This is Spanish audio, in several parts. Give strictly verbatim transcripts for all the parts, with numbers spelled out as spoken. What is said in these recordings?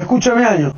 escúchame año,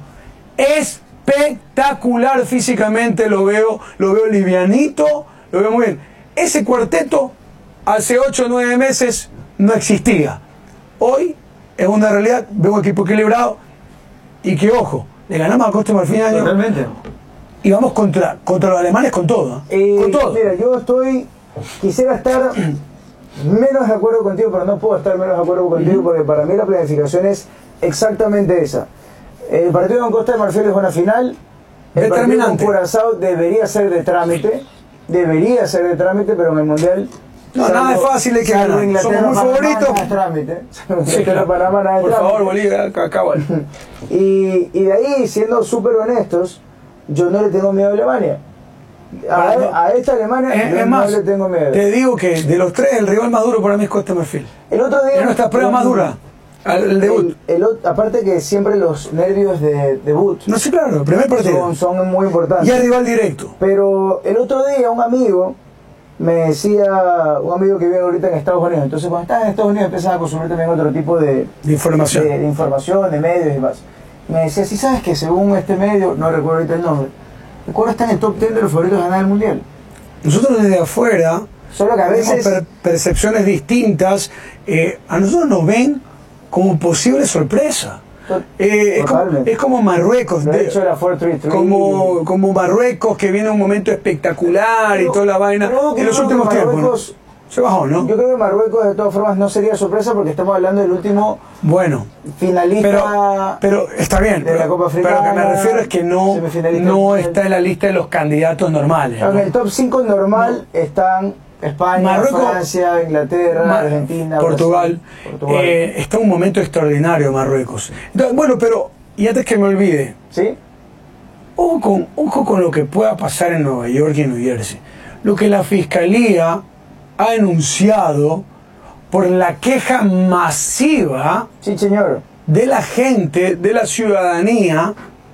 espectacular físicamente, lo veo, lo veo livianito, lo veo muy bien. Ese cuarteto hace ocho o nueve meses no existía. Hoy es una realidad, veo un equipo equilibrado y que, ojo, le ganamos a Costa de Marfil año. Totalmente. Y vamos contra, contra los alemanes con todo. Eh, con todo. Mira, yo estoy, quisiera estar menos de acuerdo contigo, pero no puedo estar menos de acuerdo contigo uh-huh. porque para mí la planificación es exactamente esa. El partido con Costa de Marfil es una final. El partido con Curazao debería ser de trámite, debería ser de trámite, pero en el Mundial no, salvo, nada es fácil de que ganar. Somos muy favoritos. Nada es trámite. Sí, claro. Panamá, nada es Por trámite. favor, Bolivia, acá, bueno. y, y de ahí, siendo súper honestos, yo no le tengo miedo a Alemania. A, no. a esta Alemania es, yo es no más, le tengo miedo. Te digo que de los tres, el rival más duro para mí es Costa de Marfil. El otro día... Es nuestra prueba más dura. El debut. El, el, aparte que siempre los nervios de debut. No sé, claro, el primer partido. Son, son muy importantes. Y el rival directo. Pero el otro día un amigo me decía, un amigo que vive ahorita en Estados Unidos, entonces cuando estás en Estados Unidos empiezas a consumir también otro tipo de, de información. De, de información, de medios y demás. Me decía, si sabes que según este medio, no recuerdo ahorita el nombre, Ecuador está en el top diez de los favoritos a ganar el Mundial. Nosotros desde afuera solo que a veces per percepciones distintas, eh, a nosotros nos ven como posible sorpresa. Eh, es, como, es como Marruecos, de hecho era cuatro tres tres. Como, como Marruecos que viene un momento espectacular pero, y toda la vaina en los últimos tiempos, ¿no? Se bajó, ¿no? Yo creo que Marruecos de todas formas no sería sorpresa porque estamos hablando del último bueno finalista pero, pero está bien, de pero, la Copa Africana, pero lo que me refiero es que no, no está en la lista de los candidatos normales, ¿no? En el top cinco normal no. están España, Marruecos, Francia, Inglaterra, Mar Argentina, Portugal. Brasil, Portugal. Eh, está en un momento extraordinario Marruecos. Entonces, bueno, pero, y antes que me olvide, ¿sí? ojo, con, ojo con lo que pueda pasar en Nueva York y en New Jersey. Lo que la Fiscalía ha enunciado por la queja masiva sí, señor. de la gente, de la ciudadanía,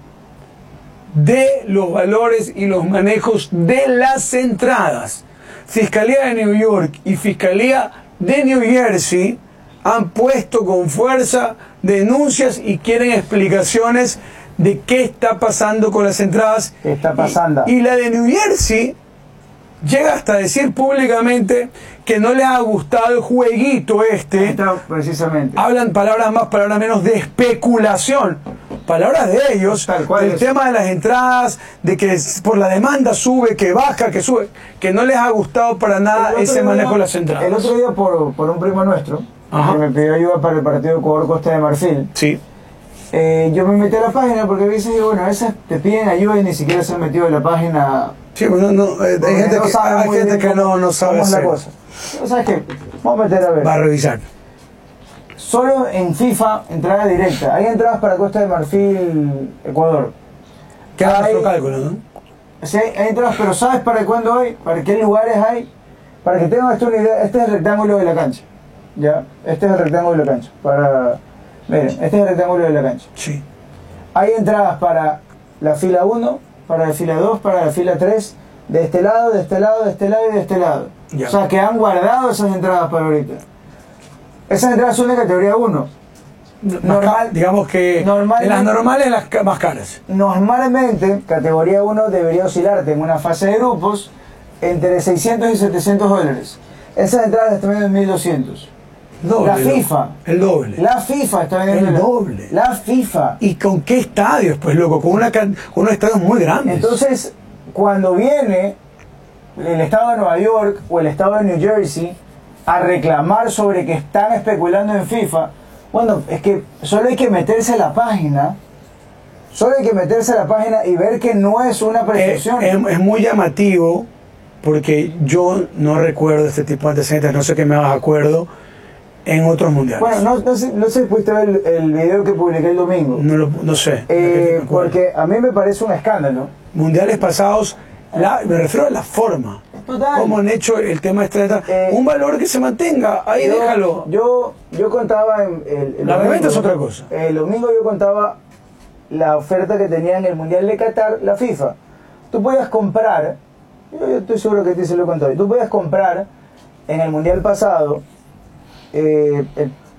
de los valores y los manejos de las entradas. Fiscalía de New York y Fiscalía de New Jersey han puesto con fuerza denuncias y quieren explicaciones de qué está pasando con las entradas. ¿Qué está pasando? Y, y la de New Jersey llega hasta decir públicamente que no les ha gustado el jueguito este. Está, precisamente. Hablan palabras más, palabras menos de especulación. Palabras de ellos, del es. tema de las entradas, de que por la demanda sube, que baja, que sube, que no les ha gustado para nada ese día, manejo de las entradas. El otro día por, por un primo nuestro, Ajá. que me pidió ayuda para el partido Ecuador-Costa de Marfil, sí. eh, yo me metí a la página porque a veces, bueno, a veces te piden ayuda y ni siquiera se han metido en la página. Sí, pues no, no, eh, hay gente, no que, hay gente que no, no sabe hacer. La cosa. ¿Sabes qué? Vamos a meter a ver. Va a revisar. Solo en FIFA, entrada directa. Hay entradas para Costa de Marfil, Ecuador. ¿Qué haga nuestro cálculo, no? Sí, hay entradas, pero ¿sabes para cuándo hay? ¿Para qué lugares hay? Para que tengan esto una idea, este es el rectángulo de la cancha. ¿Ya? Este es el rectángulo de la cancha. Para... Miren, este es el rectángulo de la cancha. Sí. Hay entradas para la fila uno, para la fila dos, para la fila tres, de este lado, de este lado, de este lado y de este lado. Ya. O sea, que han guardado esas entradas para ahorita. Esas entradas son de categoría uno. Normal, digamos que de las normales las más caras. Normalmente, categoría uno debería oscilarte en una fase de grupos entre seiscientos y setecientos dólares. Esas entradas están vendiendo en mil doscientos. Doble, la FIFA. El doble. La FIFA está vendiendo. El doble. La FIFA. ¿Y con qué estadios? Pues loco, con, una, con unos estadios muy grandes. Entonces, cuando viene el estado de Nueva York o el estado de New Jersey a reclamar sobre que están especulando en FIFA, bueno, es que solo hay que meterse a la página, solo hay que meterse a la página y ver que no es una percepción. Es, es, es muy llamativo porque yo no recuerdo este tipo de antecedentes, no sé qué me hagas acuerdo en otros mundiales. Bueno, no, no sé, no sé si pudiste ver el, el video que publiqué el domingo. No, lo, no sé. Eh, porque a mí me parece un escándalo. Mundiales pasados, la, me refiero a la forma. Total. Cómo han hecho el tema este, eh, un valor que se mantenga, ahí yo, déjalo. Yo, yo contaba en el, el la domingo, reventa es otra cosa. El domingo yo contaba la oferta que tenía en el Mundial de Qatar, la FIFA. Tú podías comprar, yo, yo estoy seguro que te se lo he contado, tú podías comprar en el Mundial pasado eh, el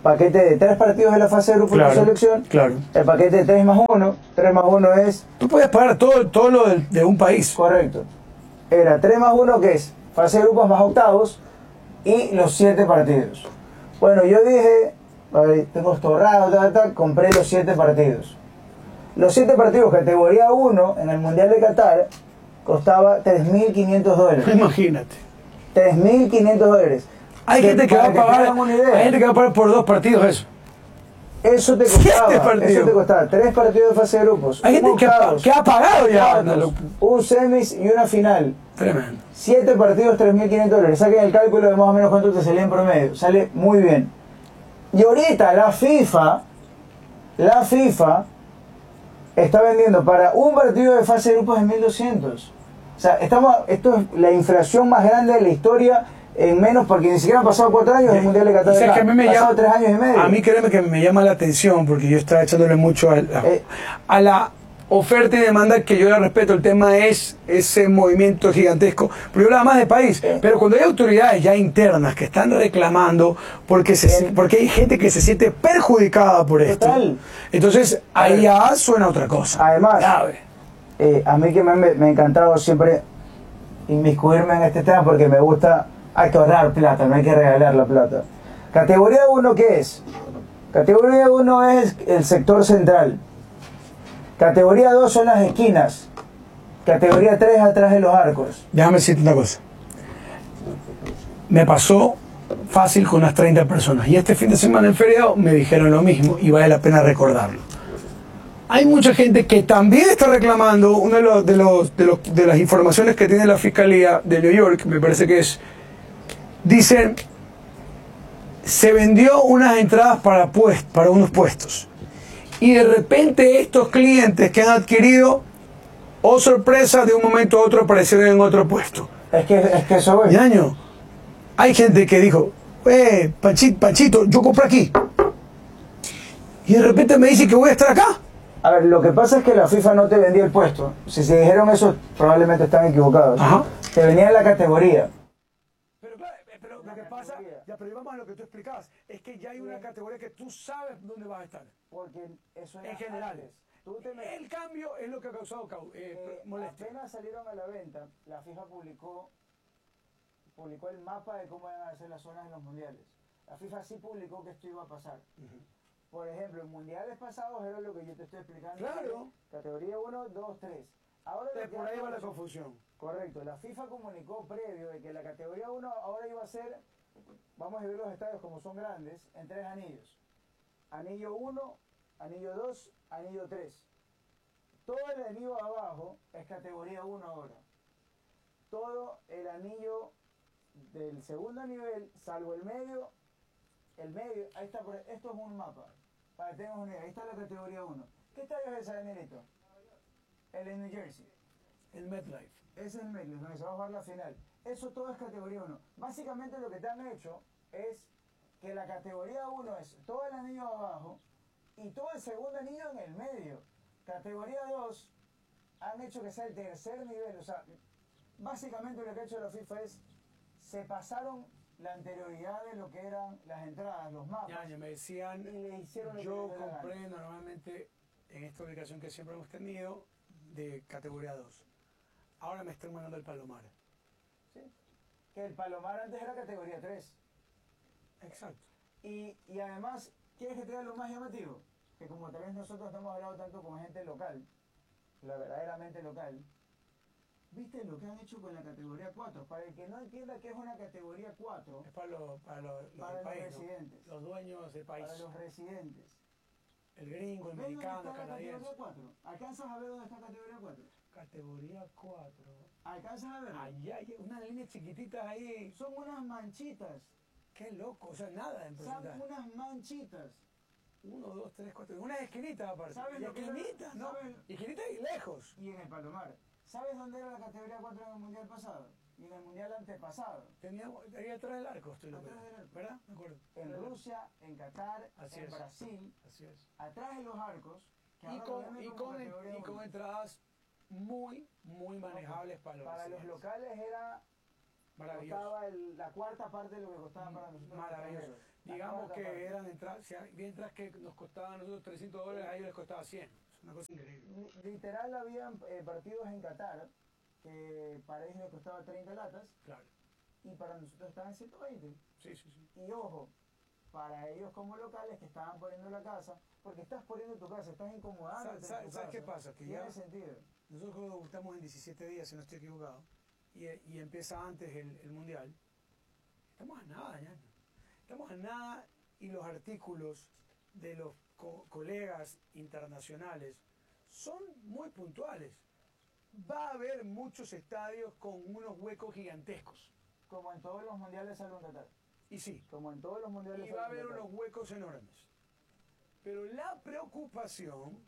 paquete de tres partidos de la fase de grupos Claro, de selección, claro. el paquete de tres más uno, tres más uno es... Tú puedes pagar todo, todo lo de, de un país. Correcto. Era tres más uno que es fase de grupos más octavos y los siete partidos. Bueno, yo dije, a ver, tengo esto ahorrado, tal, tal, compré los siete partidos. Los siete partidos categoría uno en el Mundial de Qatar costaba tres mil quinientos dólares. Imagínate. tres mil quinientos dólares. Hay gente que va a para pagar, tengan una idea, hay gente que va a pagar por dos partidos eso. Eso te Siete costaba, partidos. eso te costaba tres partidos de fase de grupos. Hay gente un que ha, octavos, que ha pagado ya. cuartos, Ándalo. un semis y una final. Tremendo. Siete partidos, tres mil quinientos dólares. Saquen el cálculo de más o menos cuánto te salía en promedio. Sale muy bien. Y ahorita la FIFA, la FIFA está vendiendo para un partido de fase de grupos en mil doscientos. O sea, estamos, esto es la inflación más grande de la historia en menos, porque ni siquiera han pasado cuatro años del Mundial de Qatar. O sea, que a mí me pasado llama, tres años y medio. A mí créeme que me llama la atención porque yo estaba echándole mucho a la, Eh. a la oferta y demanda, que yo la respeto. El tema es ese movimiento gigantesco. Pero yo hablaba más de país. Eh. Pero cuando hay autoridades ya internas que están reclamando porque, se, Eh. porque hay gente que se siente perjudicada por esto. Total. Entonces ahí ya suena otra cosa. Además, Grave. eh, a mí que me, me ha encantado siempre inmiscuirme en este tema porque me gusta, hay que ahorrar plata, no hay que regalar la plata. Categoría uno, ¿qué es? Categoría uno es el sector central. Categoría dos son las esquinas. Categoría tres atrás de los arcos. Déjame decirte una cosa. Me pasó fácil con unas treinta personas. Y este fin de semana en feriado me dijeron lo mismo y vale la pena recordarlo. Hay mucha gente que también está reclamando. Una de, los, de, los, de, los, de las informaciones que tiene la Fiscalía de New York, me parece que es, dicen, se vendió unas entradas para, puest, para unos puestos. Y de repente estos clientes que han adquirido, oh sorpresa, de un momento a otro aparecieron en otro puesto. Es que, es que eso es. Ñaño, hay gente que dijo, eh, Pachito, Pachito, yo compré aquí. Y de repente me dice que voy a estar acá. A ver, lo que pasa es que la FIFA no te vendía el puesto. Si se dijeron eso, probablemente están equivocados. Ajá. Te venía en la categoría. Pero claro, pero lo que pasa, ya, pero vamos a lo que tú explicabas, es que ya hay una categoría que tú sabes dónde vas a estar. Porque eso era En general. antes. Tú te met- El cambio es lo que ha causado cau- eh, eh, molestia. apenas salieron a la venta, la FIFA publicó publicó el mapa de cómo iban a ser las zonas en los mundiales. La FIFA sí publicó que esto iba a pasar. Ujú. Por ejemplo, en mundiales pasados era lo que yo te estoy explicando. Claro. Categoría uno, dos, tres. Ahora lo Entonces, que por ahí han va la hecho- confusión. Correcto, la FIFA comunicó previo de que la categoría uno ahora iba a ser, vamos a ver los estadios como son grandes, en tres anillos. Anillo uno, anillo dos, anillo tres. Todo el anillo abajo es categoría uno ahora. Todo el anillo del segundo nivel, salvo el medio, el medio, ahí está, por- esto es un mapa, para que tengas una idea, ahí está la categoría uno. ¿Qué estadio es ese, Danielito? El de New Jersey. El MetLife. Ese es el MetLife, donde se va a jugar la final. Eso todo es categoría uno. Básicamente lo que te han hecho es que la categoría uno es todo el anillo abajo y todo el segundo anillo en el medio. Categoría dos han hecho que sea el tercer nivel. O sea, básicamente lo que ha hecho la FIFA es, se pasaron la anterioridad de lo que eran las entradas, los mapas. Ñaño, me decían, Y le hicieron lo que yo les dio la gana. compré normalmente en esta ubicación que siempre hemos tenido de categoría dos. Ahora me están mandando el Palomar. ¿Sí? Que el Palomar antes era categoría tres. Exacto. Y, y además, ¿quieres que te diga lo más llamativo? Que como tal vez nosotros no hemos hablado tanto con gente local, la verdaderamente local, ¿viste lo que han hecho con la categoría cuatro? Para el que no entienda qué es una categoría cuatro, Es para, los para los, los para del los país, ¿no? residentes. Los dueños del país. Para los residentes. El gringo, el ¿Ves dónde mexicano, está el la canadiense. categoría cuatro? ¿Alcanzas a ver dónde está categoría cuatro? Categoría cuatro. ¿Alcanzas a ver? Allá hay unas líneas chiquititas ahí. Son unas manchitas. Qué loco. O sea, nada en Son porcentaje. unas manchitas. Uno, dos, tres, cuatro. Una esquinita aparte. ¿Sabes Y lo que era? esquinitas, ¿no? ¿Sabes? Y esquinitas y lejos. Y en el Palomar. ¿Sabes dónde era la categoría cuatro en el mundial pasado? Y en el mundial antepasado. Tenía ahí atrás del arco, estoy loco. Atrás del arco. ¿Verdad? Me acuerdo. En Rusia, en Qatar, Así en es. Brasil, Así es. atrás de los arcos, que Y ahora lo con, venden y como con, categoría y con uno. entradas muy, muy manejables para los Para los residentes. locales era Maravilloso. Costaba el, la cuarta parte de lo que costaba para nosotros. Maravilloso. La Digamos que parte. eran entradas, mientras que nos costaba a nosotros trescientos dólares, a ellos les costaba cien. Es una cosa increíble. Literal, habían eh, partidos en Qatar que para ellos les costaba treinta latas. Claro. Y para nosotros estaban ciento veinte. Sí, sí, sí. Y ojo, para ellos como locales que estaban poniendo la casa, porque estás poniendo tu casa, estás incomodando. ¿Sabes, ¿sabes qué pasa? Que tiene ya sentido. nosotros estamos en diecisiete días, si no estoy equivocado, y, y empieza antes el, el Mundial. Estamos a nada, ya. Estamos a nada y los artículos de los co colegas internacionales son muy puntuales. Va a haber muchos estadios con unos huecos gigantescos. Como en todos los mundiales salvo en Qatar. Y sí. Como en todos los mundiales. Y va a haber unos huecos enormes. Pero la preocupación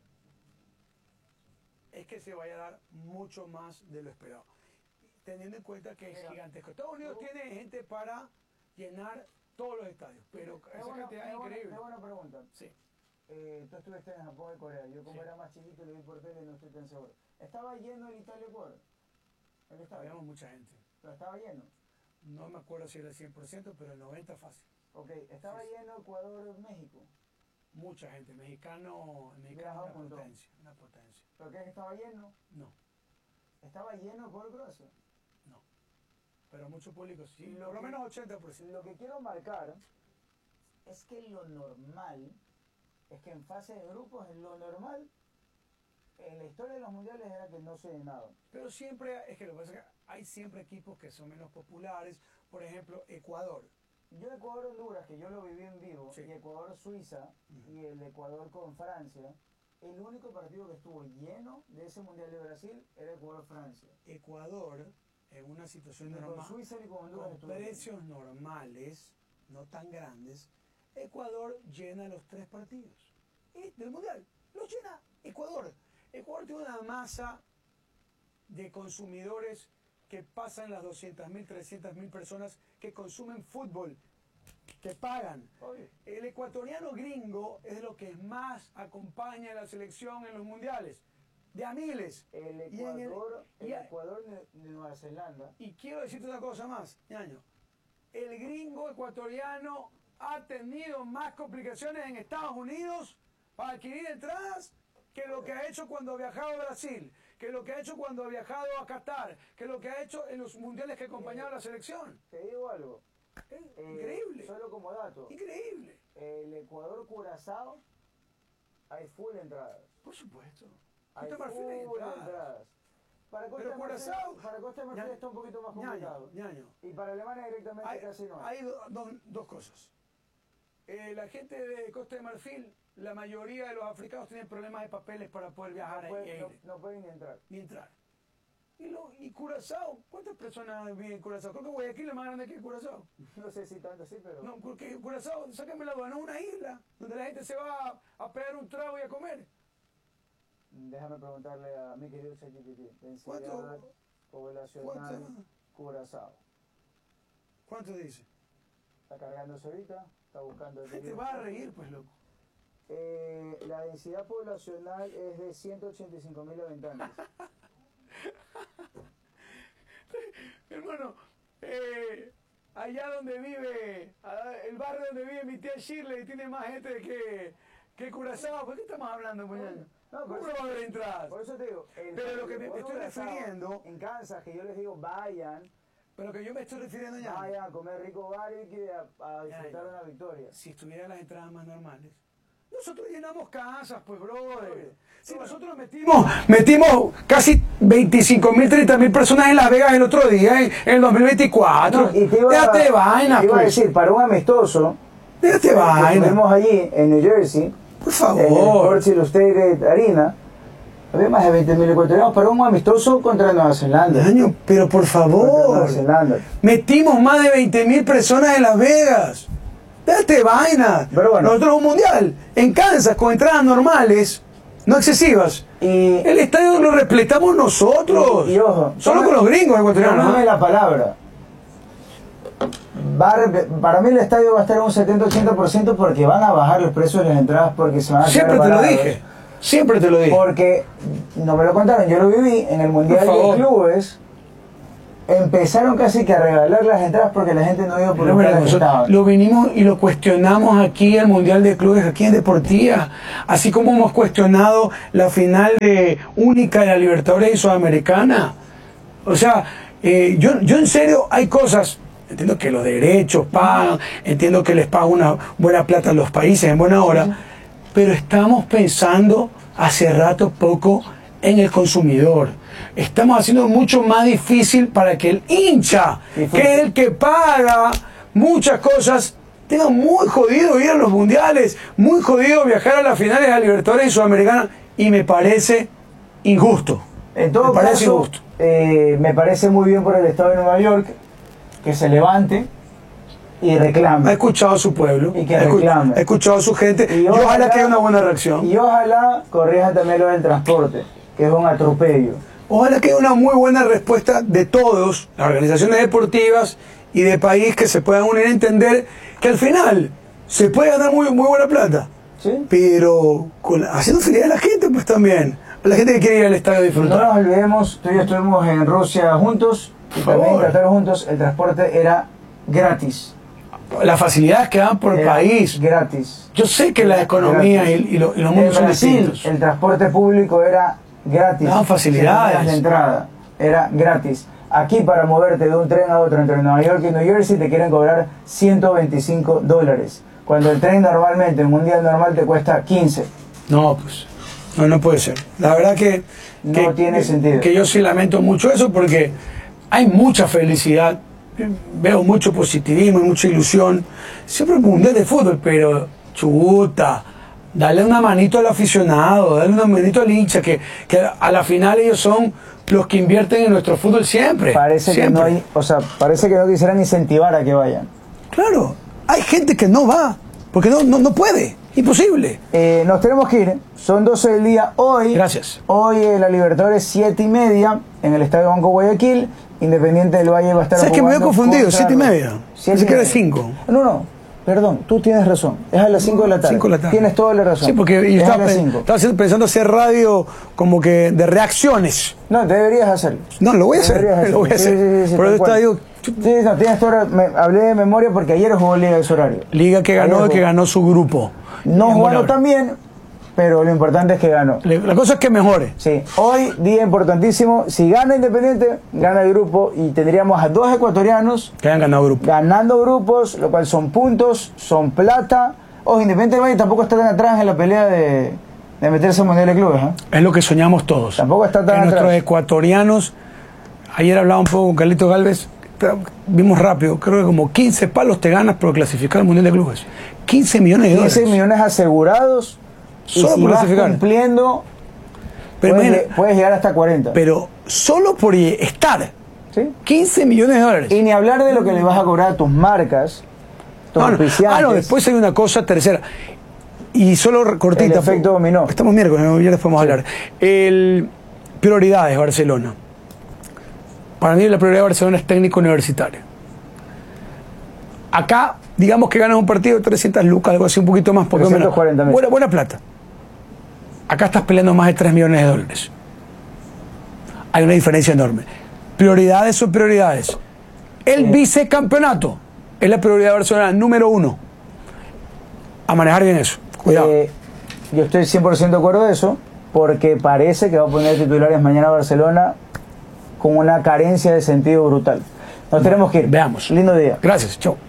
es que se vaya a dar mucho más de lo esperado. Teniendo en cuenta que es Mira, gigantesco. Estados Unidos tú, tiene gente para llenar todos los estadios. Pero es esa buena, cantidad es es buena, increíble. es buena pregunta. Sí. Eh, tú estuviste en Japón y Corea. Yo como Sí. era más chiquito lo vi por tele y no estoy tan seguro. ¿Estaba lleno el Italia-Ecuador? El estadio. Habíamos mucha gente. Pero estaba lleno. No me acuerdo si era el cien por ciento, pero el noventa por ciento fácil. Ok, estaba Sí, sí. lleno Ecuador-México. Mucha gente. Mexicano, mexicano Viajaba una un montón. potencia. Una potencia. ¿Pero qué? ¿Estaba lleno? No, ¿Estaba lleno Ecuador-Croacia? no. Pero mucho público sí. Lo Por lo que- menos ochenta por ciento. Lo que quiero marcar es que lo normal es que en fase de grupos, lo normal en la historia de los mundiales era que no se llenaban. Pero siempre, es que lo que pasa es que hay siempre equipos que son menos populares. Por ejemplo, Ecuador. Yo Ecuador-Honduras, que yo lo viví en vivo, Sí. y Ecuador-Suiza, Ujú. y el Ecuador con Francia, el único partido que estuvo lleno de ese mundial de Brasil era Ecuador-Francia. Ecuador, en una situación Ni con normal, Suiza ni con Honduras con estuvo lleno. precios normales, no tan grandes, Ecuador llena los tres partidos. Y del mundial, los llena Ecuador. Ecuador tiene una masa de consumidores que pasan las doscientas mil, trescientas mil personas que consumen fútbol, que pagan. Oye, El ecuatoriano gringo es lo que más acompaña a la selección en los mundiales, de a miles. el Y en el- Ecuador, el, y a- Ecuador de, de Nueva Zelanda, Y quiero decirte una cosa más, ñaño. El gringo ecuatoriano ha tenido más complicaciones en Estados Unidos para adquirir entradas que lo que ha hecho cuando ha viajado a Brasil, que lo que ha hecho cuando ha viajado a Qatar, que lo que ha hecho en los mundiales que acompañaba a la selección. te digo algo, Es eh, increíble, solo como dato, increíble. el Ecuador-Curazao hay full entradas. Por supuesto. Hay Costa de full Marfil hay entradas. entradas. Para Costa Pero de Marfil, Curazao, para Costa de Marfil ñaño, está un poquito más ñaño, complicado. ñaño. Y para Alemania directamente Hay, casi no hay. hay do- do- dos cosas. Eh, la gente de Costa de Marfil, la mayoría de los africanos tienen problemas de papeles para poder viajar No, ahí pueden, e no, ir, no pueden ni entrar. ni entrar. Y, lo, y Curazao, ¿cuántas personas viven en Curazao? Creo que Guayaquil es más grande que Curazao. No sé si tanto así, pero... No, porque Curazao, sácame la aduana, es una isla donde la gente se va a, a pegar un trago y a comer. Déjame preguntarle a mi querido ChatGPT. Densidad ¿Cuánto- poblacional cuánto- Curazao. ¿Cuánto dice? Está cargándose ahorita, está buscando el Te video. vas a reír, pues, loco. Eh, la densidad poblacional es de ciento ochenta y cinco mil habitantes. Hermano, eh, allá donde vive, ah, el barrio donde vive mi tía Shirley tiene más gente que, que Curazao. ¿Por qué estamos hablando, muñeco? No, ¿Cómo por no eso- va a haber entradas? Por eso te digo, el Pero lo que me el estoy Curazao, refiriendo- en Kansas, que yo les digo vayan, Pero que yo me estoy refiriendo ya. vayan a comer rico barbecue y a, a disfrutar ya. una victoria. Si estuvieran las entradas más normales. Nosotros llenamos casas, pues, brother. Si Bueno. nosotros metimos, metimos casi veinticinco mil, treinta mil personas en Las Vegas el otro día, en, en el dos mil veinticuatro. No, y te iba, Déjate vaina, te iba a pues. decir, para un amistoso, Déjate que vaina. tuvimos allí en New Jersey, Por en el favor. Sports Illustrated Arena, había más de veinte mil ecuatorianos para un amistoso contra Nueva Zelanda. Año, pero por Contra favor. Nueva Zelanda. Metimos más de veinte mil personas en Las Vegas. Déjate vaina. Pero bueno. Nosotros un mundial en Kansas con entradas normales, no excesivas. Y, El estadio lo repletamos nosotros. y, y ojo, Solo tome- con los gringos ecuatorianos. tómame ¿no? la palabra. Va a rep- para mí el estadio va a estar en un setenta a ochenta por ciento porque van a bajar los precios de las entradas porque se van a quedar Siempre te lo baratos. dije. Siempre te lo dije. Porque no me lo contaron, yo lo viví en el Mundial Por de favor. Clubes. empezaron casi que a regalar las entradas porque la gente no iba por Pero los mira, que nosotros estaban. lo vinimos y lo cuestionamos aquí el Mundial de Clubes, aquí en Deportiva, así como hemos cuestionado la final de única de la Libertadores y Sudamericana. O sea, eh, yo, yo en serio hay cosas, entiendo que los derechos pagan, entiendo que les pagan una buena plata a los países en buena hora, pero estamos pensando hace rato poco en el consumidor. Estamos haciendo mucho más difícil para que el hincha, que es el que paga muchas cosas, tenga muy jodido ir a los mundiales, muy jodido viajar a las finales de la Libertadores y Sudamericana, y me parece injusto. En todo me parece caso, injusto. Eh, me parece muy bien por el Estado de Nueva York que se levante y reclame. Ha escuchado a su pueblo, Y que ha, escu reclame. ha escuchado a su gente, y, y ojalá, ojalá que haya una buena reacción. Y ojalá corrijan también lo del transporte, que es un atropello. Ojalá que haya una muy buena respuesta de todos, las organizaciones deportivas y de país, que se puedan unir a entender que al final se puede ganar muy, muy buena plata. ¿Sí? Pero con, haciendo feliz a la gente, pues también. A la gente que quiere ir al estadio a disfrutar. No nos olvidemos, tú y yo estuvimos en Rusia juntos y Por también en favor. Qatar juntos, el transporte era gratis. Las facilidades que dan por Era país. Gratis. Yo sé que la economía y, y, lo, y los mundos En son Brasil, distintos. el transporte público era gratis. Daban facilidades. Si tenías la entrada, era gratis. Aquí para moverte de un tren a otro entre Nueva York y New Jersey te quieren cobrar ciento veinticinco dólares. Cuando el tren normalmente, el mundial normal te cuesta quince. No, pues, no, no puede ser. La verdad que, No que, tiene que, sentido. que yo sí lamento mucho eso, porque hay mucha felicidad, veo mucho positivismo y mucha ilusión. Siempre el mundial de fútbol, pero chuta, dale una manito al aficionado, dale una manito al hincha, que, que a la final ellos son los que invierten en nuestro fútbol siempre. Parece siempre. que no hay, o sea, parece que no quisieran incentivar a que vayan. Claro, hay gente que no va, porque no, no, no puede, imposible. Eh, nos tenemos que ir, son doce del día hoy. Gracias. Hoy en la Libertadores siete y media en el Estadio Banco Guayaquil. Independiente del Valle va a estar ¿Sabes que me he jugando confundido? contra- Siete y media. Siete Pensé y que era media. cinco. No, no, perdón, tú tienes razón. Es a las cinco de la tarde. Cinco de la tarde. Tienes toda la razón. Sí, porque yo es a estaba, las pe- cinco. estaba haciendo- pensando hacer radio como que de reacciones. No, deberías hacerlo. No, lo voy a hacer. Deberías Lo voy a hacerlo. hacer. Sí, sí, sí, Por tal eso cual. te digo, Sí, no, tienes toda, me, hablé de memoria porque ayer jugó Liga de ese horario. liga que ganó y que ganó su grupo. No En buena jugó hora. tan bien, pero lo importante es que ganó. Le- La cosa es que mejore. Sí, hoy día importantísimo. Si gana Independiente, gana el grupo y tendríamos a dos ecuatorianos Que hayan ganado grupo. ganando grupos, lo cual son puntos, son plata. Ojo, Independiente del Valle tampoco está tan atrás en la pelea de, de meterse al Mundial de Clubes. ¿eh? Es lo que soñamos todos. Tampoco está tan Que atrás. nuestros ecuatorianos, ayer hablaba un poco con Carlito Galvez, pero vimos rápido, creo que como quince palos te ganas por clasificar al Mundial de Clubes. quince millones de dólares. quince millones asegurados. Y Solo si por vas clasificar. cumpliendo, Pero, puedes, imagina- puedes llegar hasta cuarenta. pero solo por estar, ¿Sí? quince millones de dólares. Y ni hablar de lo que le vas a cobrar a tus marcas, tus No, no. auspiciantes. Ah, no, después hay una cosa tercera. Y solo cortita. El efecto dominó. Estamos miércoles, ¿no? Ya les podemos hablar. El, prioridades, Barcelona. Para mí la prioridad de Barcelona es técnico universitario. Acá, digamos que ganas un partido de trescientas lucas, algo así, un poquito más. Porque trescientos cuarenta mil. buena, buena plata. Acá estás peleando más de tres millones de dólares. Hay una diferencia enorme. Prioridades son prioridades. El Sí. vicecampeonato es la prioridad de Barcelona número uno. A manejar bien eso. Cuidado. Eh, yo estoy cien por ciento de acuerdo de eso, porque parece que va a poner titulares mañana Barcelona con una carencia de sentido brutal. Nos tenemos que ir. Veamos. Lindo día. Gracias. Chao.